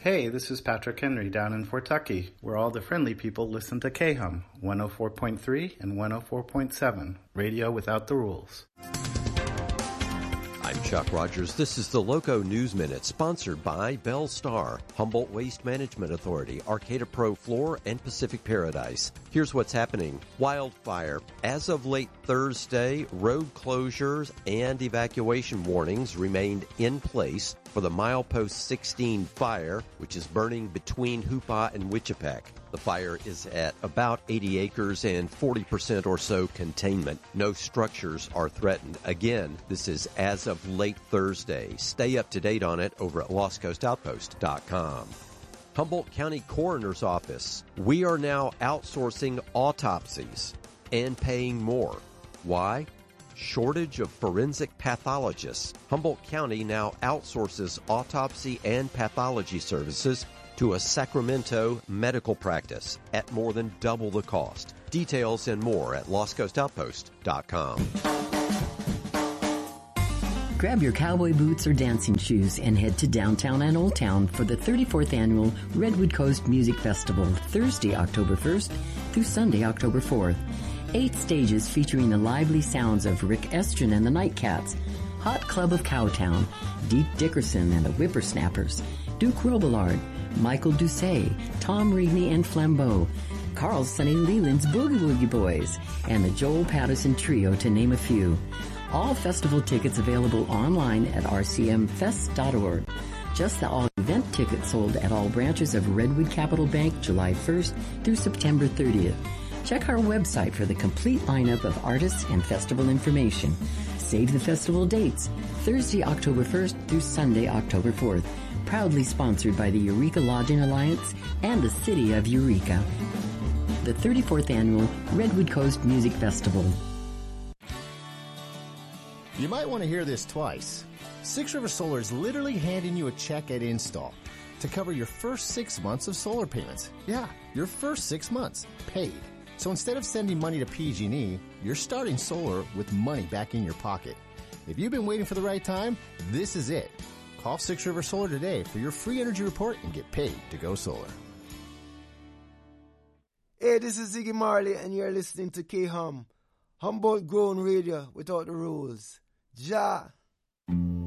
Hey, this is Patrick Henry down in Fort Tucky, where all the friendly people listen to KHUM 104.3 and 104.7, radio without the rules. I'm Chuck Rogers. This is the Loco News Minute, sponsored by Bell Star, Humboldt Waste Management Authority, Arcata Pro Floor, and Pacific Paradise. Here's what's happening. Wildfire. As of late Thursday, road closures and evacuation warnings remained in place for the Milepost 16 fire, which is burning between Hoopa and Wichipec. The fire is at about 80 acres and 40% or so containment. No structures are threatened. Again, this is as of late Thursday. Stay up to date on it over at LostCoastOutpost.com. Humboldt County Coroner's Office. We are now outsourcing autopsies and paying more. Why? Shortage of forensic pathologists. Humboldt County now outsources autopsy and pathology services to a Sacramento medical practice at more than double the cost. Details and more at LostCoastOutpost.com. Grab your cowboy boots or dancing shoes and head to downtown and Old Town for the 34th Annual Redwood Coast Music Festival, Thursday, October 1st through Sunday, October 4th. 8 stages featuring the lively sounds of Rick Estrin and the Nightcats, Hot Club of Cowtown, Deke Dickerson and the Whippersnappers, Duke Robillard, Michael Doucet, Tom Rigney and Flambeau, Carl Sonny Leland's Boogie Woogie Boys, and the Joel Patterson Trio, to name a few. All festival tickets available online at rcmfest.org. Just the all-event tickets sold at all branches of Redwood Capital Bank July 1st through September 30th. Check our website for the complete lineup of artists and festival information. Save the festival dates, Thursday, October 1st through Sunday, October 4th. Proudly sponsored by the Eureka Lodging Alliance and the City of Eureka. The 34th Annual Redwood Coast Music Festival. You might want to hear this twice. Six River Solar is literally handing you a check at install to cover your first 6 months of solar payments. Yeah, your first 6 months, paid. So instead of sending money to PG&E, you're starting solar with money back in your pocket. If you've been waiting for the right time, this is it. Call Six River Solar today for your free energy report and get paid to go solar. Hey, this is Ziggy Marley, and you're listening to KHUM, Humboldt Grown Radio without the rules. Ja.